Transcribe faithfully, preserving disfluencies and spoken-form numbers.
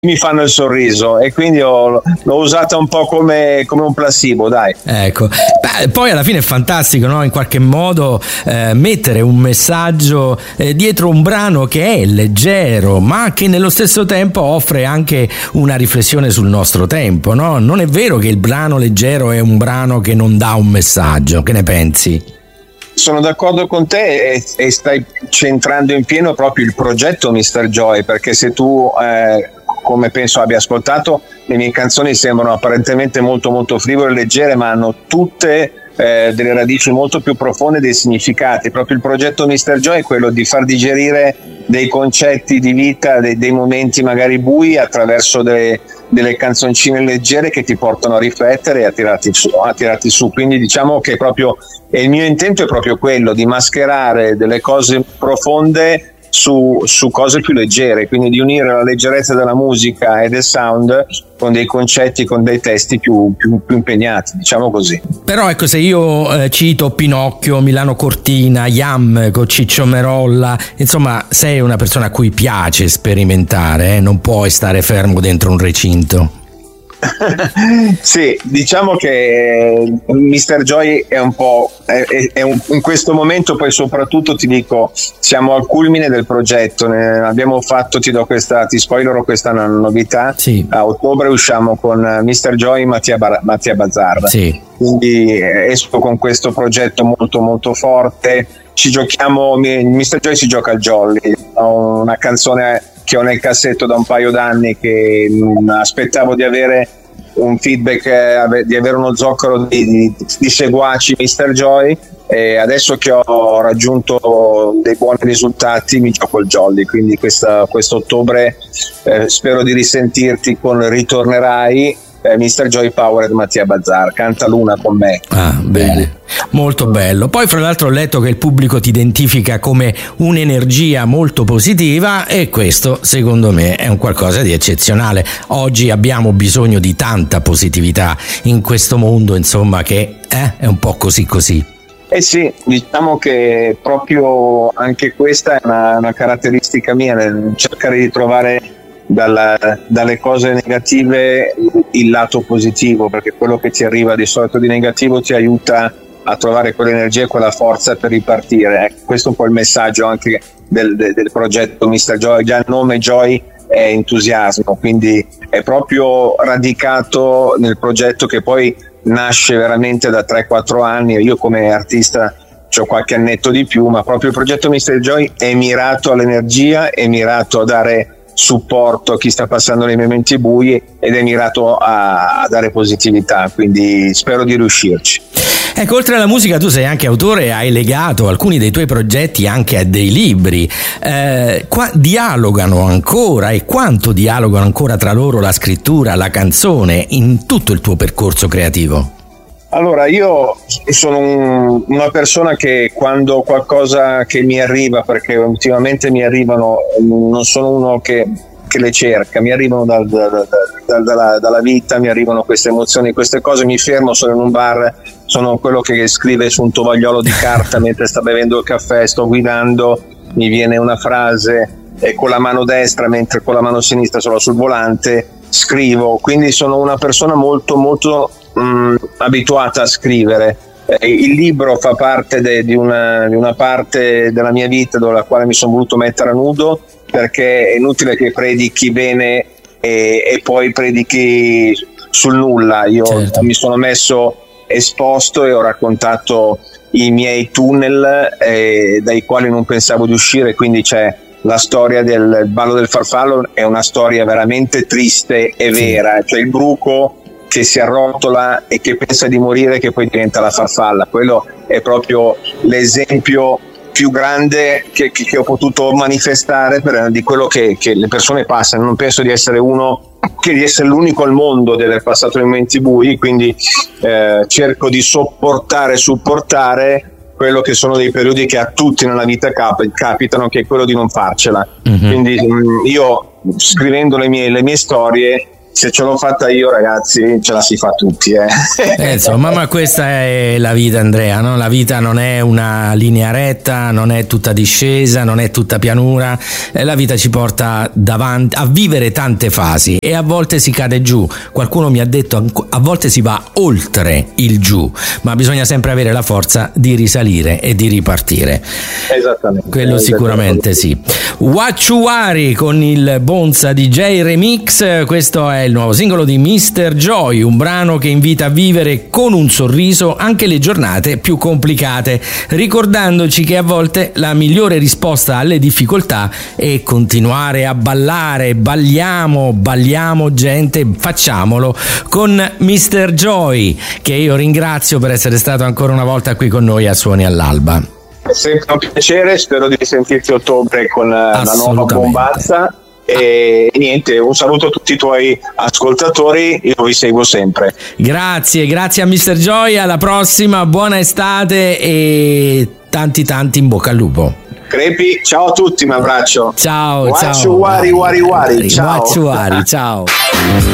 mi fanno il sorriso, e quindi ho, l'ho usata un po' come, come un placebo, dai. Ecco. Beh, poi alla fine è fantastico, no? In qualche modo eh, mettere un messaggio eh, dietro un brano che è leggero, ma che nello stesso tempo offre anche una riflessione sul nostro tempo, no? Non è vero che il brano leggero è un brano che non dà un messaggio, che ne pensi? Sono d'accordo con te, e, e stai centrando in pieno proprio il progetto mister Joy, perché se tu, eh, come penso abbia ascoltato, le mie canzoni sembrano apparentemente molto molto frivole e leggere, ma hanno tutte eh, delle radici molto più profonde, dei significati. Proprio il progetto mister Joy è quello di far digerire dei concetti di vita, dei, dei momenti magari bui, attraverso delle, delle canzoncine leggere che ti portano a riflettere e a tirarti su, a tirarti su. Quindi diciamo che proprio, e il mio intento è proprio quello di mascherare delle cose profonde su, su cose più leggere, quindi di unire la leggerezza della musica e del sound con dei concetti, con dei testi più, più, più impegnati, diciamo così. Però ecco, se io eh, cito Pinocchio, Milano Cortina, Yam con Ciccio Merolla, insomma sei una persona a cui piace sperimentare, eh? Non puoi stare fermo dentro un recinto. Sì, diciamo che mister Joy è un po' è, è un, in questo momento, poi soprattutto ti dico, siamo al culmine del progetto, ne abbiamo fatto, ti do questa, ti spoilerò questa è una novità, sì. A ottobre usciamo con mister Joy Mattia, Bar- Mattia Bazzar, sì. Quindi esco con questo progetto molto molto forte, ci giochiamo, mister Joy si gioca al jolly, ho una canzone che ho nel cassetto da un paio d'anni, che mh, aspettavo di avere un feedback, eh, di avere uno zoccolo di, di, di seguaci mister Joy, e adesso che ho raggiunto dei buoni risultati mi gioco il jolly, quindi questa, questo ottobre eh, spero di risentirti con Ritornerai, eh, mister Joy Powered Mattia Bazzar, canta Luna con me. Ah, bene, molto bello. Poi fra l'altro ho letto che il pubblico ti identifica come un'energia molto positiva, e questo secondo me è un qualcosa di eccezionale. Oggi abbiamo bisogno di tanta positività in questo mondo, insomma, che eh, è un po' così così. Eh sì, diciamo che proprio anche questa è una, una caratteristica mia, nel cercare di trovare Dalla, dalle cose negative il lato positivo, perché quello che ti arriva di solito di negativo ti aiuta a trovare quell'energia e quella forza per ripartire. Ecco, questo è un po' il messaggio anche del, del, del progetto mister Joy. Già il nome Joy è entusiasmo, quindi è proprio radicato nel progetto, che poi nasce veramente da tre quattro anni. Io come artista c'ho qualche annetto di più, ma proprio il progetto mister Joy è mirato all'energia, è mirato a dare supporto a chi sta passando nei momenti bui, ed è mirato a, a dare positività, quindi spero di riuscirci. Ecco, oltre alla musica tu sei anche autore e hai legato alcuni dei tuoi progetti anche a dei libri. Eh, qua dialogano ancora, e quanto dialogano ancora tra loro la scrittura, la canzone in tutto il tuo percorso creativo? Allora, io sono un, una persona che quando qualcosa che mi arriva, perché ultimamente mi arrivano, non sono uno che, che le cerca, mi arrivano dal, dal, dal, dalla, dalla vita, mi arrivano queste emozioni, queste cose, mi fermo, sono in un bar, sono quello che scrive su un tovagliolo di carta mentre sta bevendo il caffè, sto guidando, mi viene una frase e con la mano destra, mentre con la mano sinistra sono sul volante, scrivo, quindi sono una persona molto molto mh, abituata a scrivere. Eh, il libro fa parte de, di, una, di una parte della mia vita dove la quale mi sono voluto mettere a nudo, perché è inutile che predichi bene e, e poi predichi sul nulla. Io certo. mi sono messo esposto e ho raccontato i miei tunnel eh, dai quali non pensavo di uscire, quindi c'è la storia del ballo del farfallo, è una storia veramente triste e vera, sì. Cioè il bruco che si arrotola e che pensa di morire, che poi diventa la farfalla. Quello è proprio l'esempio più grande che, che, che ho potuto manifestare per, di quello che, che le persone passano. Non penso di essere uno che di essere l'unico al mondo di aver passato nei momenti bui, quindi eh, cerco di sopportare e supportare quello che sono dei periodi che a tutti nella vita cap- capitano, che è quello di non farcela. Mm-hmm. Quindi mh, io scrivendo le mie, le mie storie se ce l'ho fatta io, ragazzi, ce la si fa tutti, eh. Eh, insomma, ma questa è la vita, Andrea, no? La vita non è una linea retta, non è tutta discesa, non è tutta pianura, eh, la vita ci porta davanti a vivere tante fasi e a volte si cade giù. Qualcuno mi ha detto a volte si va oltre il giù, ma bisogna sempre avere la forza di risalire e di ripartire. Esattamente. Quello sicuramente sì. Wachuari con il Bonza D J Remix, questo è il nuovo singolo di mister Joy, un brano che invita a vivere con un sorriso anche le giornate più complicate, ricordandoci che a volte la migliore risposta alle difficoltà è continuare a ballare. Balliamo, balliamo gente, facciamolo con mister Joy, che io ringrazio per essere stato ancora una volta qui con noi a Suoni all'Alba. È sempre un piacere, spero di sentirti a ottobre con la nuova bombazza. E niente, un saluto a tutti i tuoi ascoltatori, io vi seguo sempre. Grazie, grazie a mister Joy, alla prossima, buona estate e tanti tanti in bocca al lupo. Crepi, ciao a tutti, un abbraccio. Ciao, Wachu ciao. Wari Wari Wari, ciao. Wachu Wari, ciao.